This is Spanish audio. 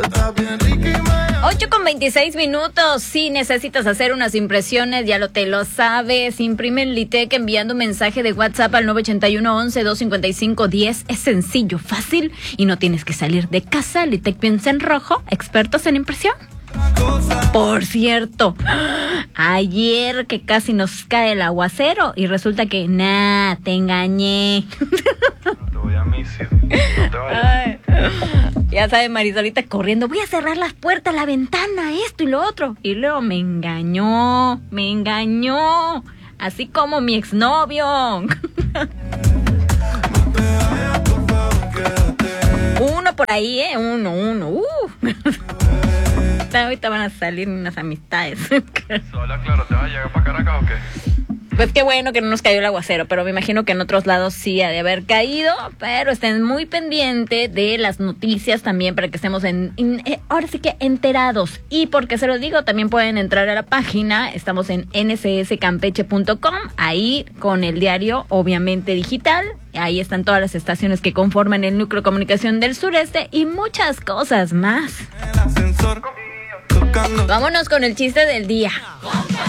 8:26. Si necesitas hacer unas impresiones, ya te lo sabes. Imprime en Litec enviando un mensaje de WhatsApp al 981 11 255 10. Es sencillo, fácil y no tienes que salir de casa. Litec piensa en rojo, expertos en impresión. Por cierto, ayer que casi nos cae el aguacero y resulta que te engañé. Te voy a misio. No te vayas. Ya sabes, Marisolita corriendo, voy a cerrar las puertas, la ventana, esto y lo otro. Y luego me engañó. Así como mi exnovio. Uno por ahí, uno. Ahorita van a salir unas amistades. Sola, claro, ¿te vas a llegar para Caracas o qué? Pues qué bueno que no nos cayó el aguacero, pero me imagino que en otros lados sí ha de haber caído, pero estén muy pendientes de las noticias también para que estemos ahora sí que enterados. Y porque se los digo, también pueden entrar a la página, estamos en ncscampeche.com, ahí con el diario obviamente digital, ahí están todas las estaciones que conforman el núcleo de comunicación del sureste y muchas cosas más. Vámonos con el chiste del día.